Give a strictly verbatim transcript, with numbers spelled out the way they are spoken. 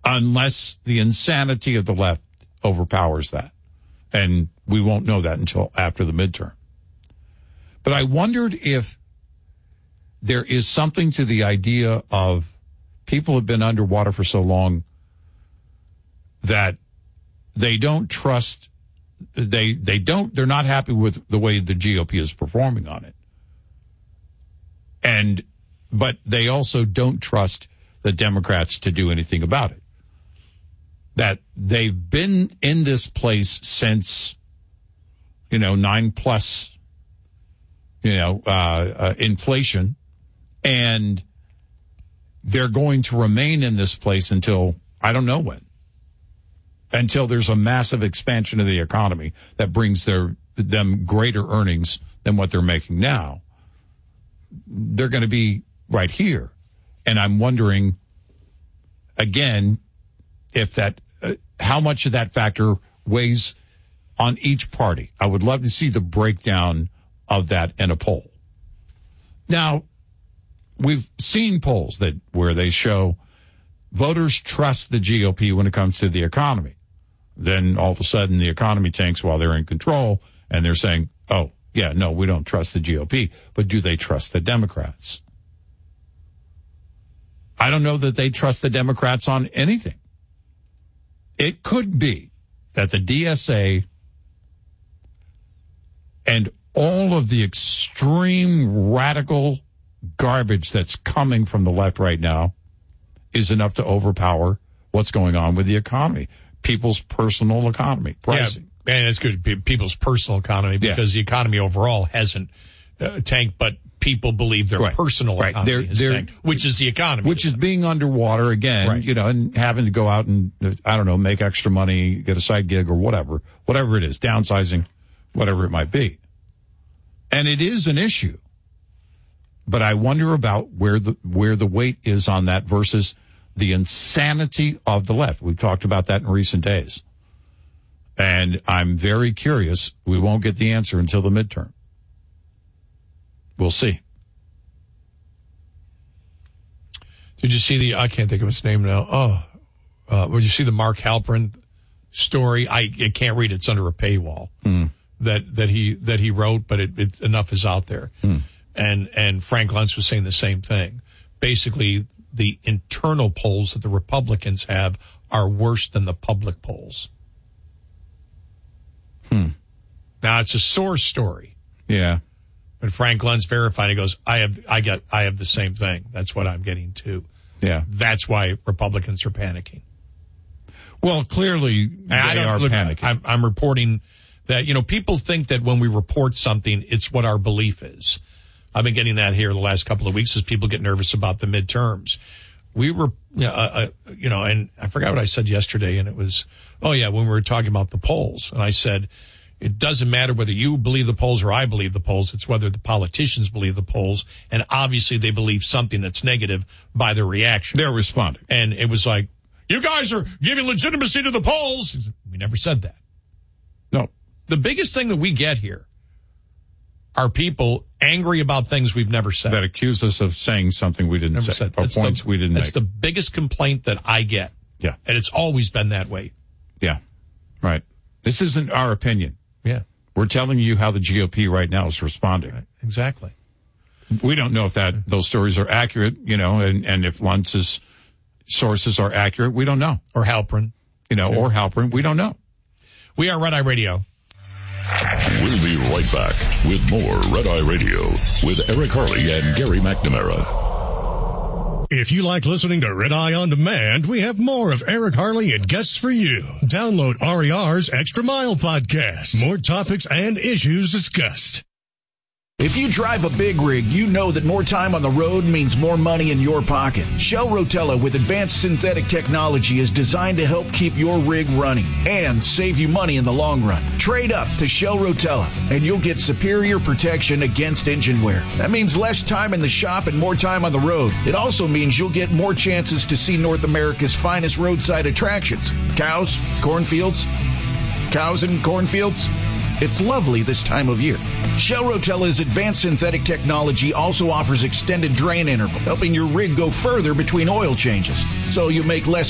unless the insanity of the left overpowers that. And we won't know that until after the midterm. But I wondered if there is something to the idea of people have been underwater for so long that they don't trust, they they don't, they're not happy with the way the G O P is performing on it. And, but they also don't trust the Democrats to do anything about it. That they've been in this place since, you know, nine plus, you know, uh, uh, inflation, and they're going to remain in this place until, I don't know when, until there's a massive expansion of the economy that brings their them greater earnings than what they're making now. They're going to be right here. And I'm wondering, again, if that, uh, how much of that factor weighs on each party. I would love to see the breakdown of that in a poll. Now, we've seen polls that where they show voters trust the G O P when it comes to the economy. Then all of a sudden the economy tanks while they're in control, and they're saying, oh, yeah, no, we don't trust the G O P. But do they trust the Democrats? I don't know that they trust the Democrats on anything. It could be that the D S A and all of the extreme radical garbage that's coming from the left right now is enough to overpower what's going on with the economy, people's personal economy, pricing. Yeah, and it's good, people's personal economy, because yeah. the economy overall hasn't uh, tanked, but people believe their right. personal right. economy they're, has they're, tanked, which is the economy. Which is being underwater again, right. you know, and having to go out and, I don't know, make extra money, get a side gig or whatever, whatever it is, downsizing, whatever it might be. And it is an issue. But I wonder about where the where the weight is on that versus the insanity of the left. We've talked about that in recent days. And I'm very curious. We won't get the answer until the midterm. We'll see. Did you see the, I can't think of his name now. Oh, uh, did you see the Mark Halperin story? I, I can't read it. It's under a paywall mm. that, that he, that he wrote, but it, it enough is out there. Mm. And, and Frank Luntz was saying the same thing. Basically, the internal polls that the Republicans have are worse than the public polls. Hmm. Now, it's a source story. Yeah. But Frank Luntz verified. He goes, I have, I got, I have the same thing. That's what I'm getting too. Yeah. That's why Republicans are panicking. Well, clearly they I don't, are look, panicking. I'm, I'm reporting that, you know, people think that when we report something, it's what our belief is. I've been getting that here the last couple of weeks as people get nervous about the midterms. We were, you know, uh, uh, you know, and I forgot what I said yesterday, and it was, oh yeah, when we were talking about the polls, and I said, it doesn't matter whether you believe the polls or I believe the polls. It's whether the politicians believe the polls. And obviously they believe something that's negative by their reaction. They're responding. And it was like, you guys are giving legitimacy to the polls. We never said that. No. The biggest thing that we get here are people angry about things we've never said. That accuse us of saying something we didn't never say. Said. Or That's points the, we didn't that's make. That's the biggest complaint that I get. Yeah. And it's always been that way. Yeah. Right. This isn't our opinion. Yeah. We're telling you how the G O P right now is responding. Right. Exactly. We don't know if that those stories are accurate, you know, and, and if Luntz's sources are accurate. We don't know. Or Halperin. You know, yeah. or Halperin. We don't know. We are Red Eye Radio. We'll be right back with more Red Eye Radio with Eric Harley and Gary McNamara. If you like listening to Red Eye On Demand, we have more of Eric Harley and guests for you. Download R E R's Extra Mile podcast. More topics and issues discussed. If you drive a big rig, you know that more time on the road means more money in your pocket. Shell Rotella with advanced synthetic technology is designed to help keep your rig running and save you money in the long run. Trade up to Shell Rotella and you'll get superior protection against engine wear. That means less time in the shop and more time on the road. It also means you'll get more chances to see North America's finest roadside attractions. Cows, cornfields, cows and cornfields. It's lovely this time of year. Shell Rotella's advanced synthetic technology also offers extended drain interval, helping your rig go further between oil changes, so you make less